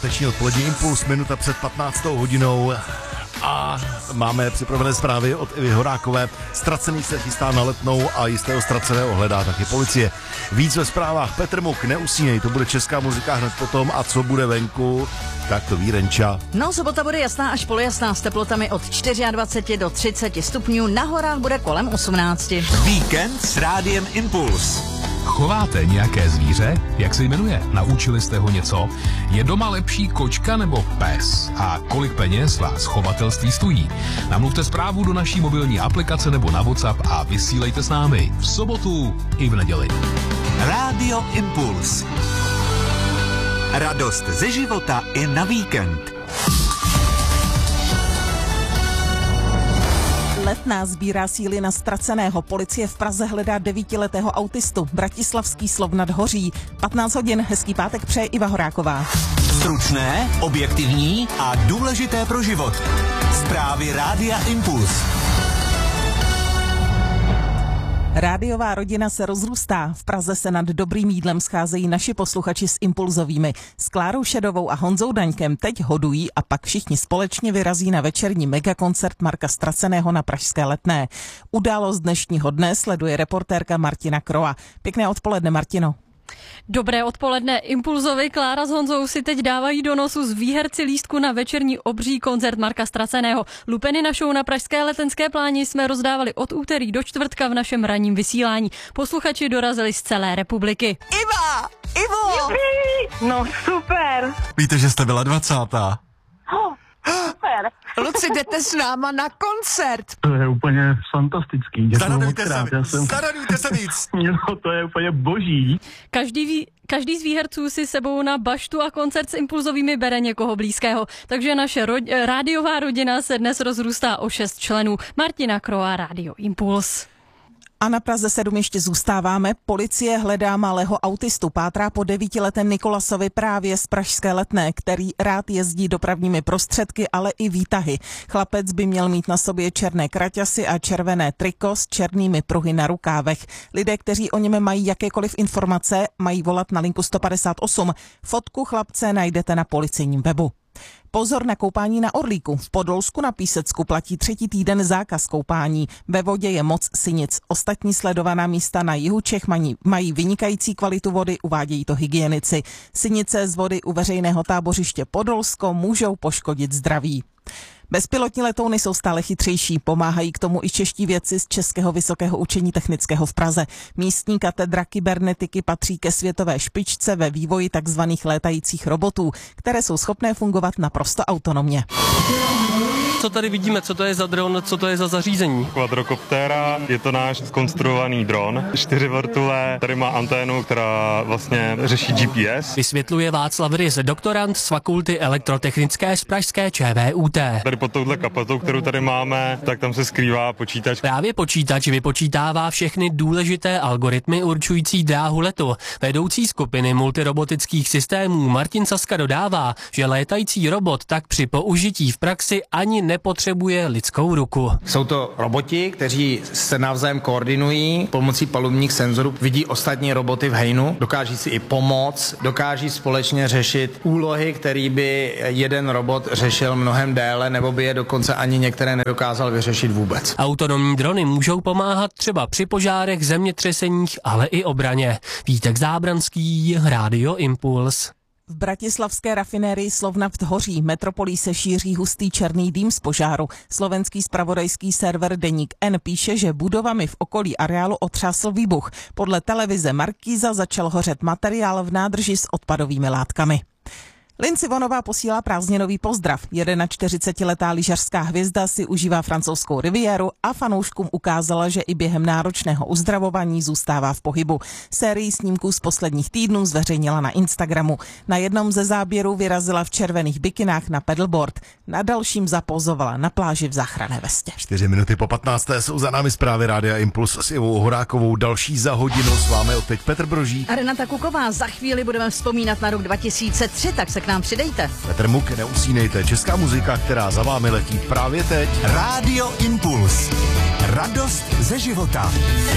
Páteční odpolední Impuls, minuta před 15. hodinou a máme připravené zprávy od Ivy Horákové. Ztracený se chystá na Letnou a jistého ztraceného hledá taky policie. Víc ve zprávách. Petr Muk, neusínej, to bude česká muzika hned potom. A co bude venku, tak to ví Renča. No, sobota bude jasná až polojasná s teplotami od 24 do 30 stupňů. Na horách bude kolem 18. Víkend s Rádiem Impuls. Chováte nějaké zvíře? Jak se jmenuje? Naučili jste ho něco? Je doma lepší kočka nebo pes? A kolik peněz vás chovatelství stojí? Namluvte zprávu do naší mobilní aplikace nebo na WhatsApp a vysílejte s námi v sobotu i v neděli. Rádio Impuls. Radost ze života i na víkend. Letná sbírá síly na ztraceného. Policie v Praze hledá 9letého autistu. Bratislavský Slov nad Hoří. 15 hodin, hezký pátek přeje Iva Horáková. Stručné, objektivní a důležité pro život. Zprávy Rádia Impuls. Rádiová rodina se rozrůstá. V Praze se nad dobrým jídlem scházejí naši posluchači s impulzovými. S Klárou Šedovou a Honzou Daňkem teď hodují a pak všichni společně vyrazí na večerní megakoncert Marka Ztraceného na pražské Letné. Událost dnešního dne sleduje reportérka Martina Kroa. Pěkné odpoledne, Martino. Dobré odpoledne. Impulzovi Klára s Honzou si teď dávají do nosu z výherci lístku na večerní obří koncert Marka Ztraceného. Lupeny na show na pražské Letenské pláni jsme rozdávali od úterý do čtvrtka v našem ranním vysílání. Posluchači dorazili z celé republiky. Iva! Ivo! Jupi! No super! Víte, že jste byla 20. Super! Luci, jdete s náma na koncert. To je úplně fantastický. Zaradujte se víc. No, to je úplně boží. Každý z výherců si sebou na baštu a koncert s impulzovými bere někoho blízkého. Takže naše rádiová rodina se dnes rozrůstá o 6 členů. Martina Kroa, Rádio Impuls. A na Praze 7 ještě zůstáváme. Policie hledá malého autistu. Pátrá po 9letém Nikolasovi právě z pražské Letné, který rád jezdí dopravními prostředky, ale i výtahy. Chlapec by měl mít na sobě černé kraťasy a červené triko s černými pruhy na rukávech. Lidé, kteří o něm mají jakékoliv informace, mají volat na linku 158. Fotku chlapce najdete na policejním webu. Pozor na koupání na Orlíku. V Podolsku na Písecku platí 3. týden zákaz koupání. Ve vodě je moc sinic. Ostatní sledovaná místa na jihu Čech mají vynikající kvalitu vody, uvádějí to hygienici. Sinice z vody u veřejného tábořiště Podolsko můžou poškodit zdraví. Bezpilotní letouny jsou stále chytřejší, pomáhají k tomu i čeští vědci z Českého vysokého učení technického v Praze. Místní katedra kybernetiky patří ke světové špičce ve vývoji tzv. Létajících robotů, které jsou schopné fungovat naprosto autonomně. Co tady vidíme, co to je za dron, co to je za zařízení? Quadrocoptera, je to náš zkonstruovaný dron, 4 vrtule, tady má anténu, která vlastně řeší GPS. Vysvětluje Václav Rys, doktorant z Fakulty elektrotechnické z pražské ČVUT. Tady pod touhle kapatou, kterou tady máme, tak tam se skrývá počítač. Právě počítač vypočítává všechny důležité algoritmy určující dráhu letu. Vedoucí skupiny multirobotických systémů Martin Saska dodává, že létající robot tak při použití v praxi ani nepotřebuje lidskou ruku. Jsou to roboti, kteří se navzájem koordinují pomocí palubních senzorů, vidí ostatní roboty v hejnu, dokáží si i pomoct, dokáží společně řešit úlohy, které by jeden robot řešil mnohem déle, nebo by je dokonce ani některé nedokázal vyřešit vůbec. Autonomní drony můžou pomáhat třeba při požárech, zemětřeseních, ale i obraně. Vítek Zábranský, Rádio Impuls. V bratislavské rafinérii Slovnaft hoří. Metropolí se šíří hustý černý dým z požáru. Slovenský zpravodajský server Deník N píše, že budovami v okolí areálu otřásl výbuch. Podle televize Markíza začal hořet materiál v nádrži s odpadovými látkami. Lindsay Vonová posílá prázdninový pozdrav. 41letá lyžařská hvězda si užívá francouzskou riviéru a fanouškům ukázala, že i během náročného uzdravování zůstává v pohybu. Sérii snímků z posledních týdnů zveřejnila na Instagramu. Na jednom ze záběrů vyrazila v červených bikinách na pedalboard. Na dalším zapozovala na pláži v záchranné vestě. 4 minuty po 15. jsou za námi zprávy Rádia Impuls s Ivou Horákovou. Další za hodinu s vámi odteď Petr Brožík A Renata Kuková. Za chvíli budeme vzpomínat na rok 2003, tak se k nám přidejte. Petr Muk, neusínejte. Česká muzika, která za vámi letí právě teď. Rádio Impuls. Radost ze života.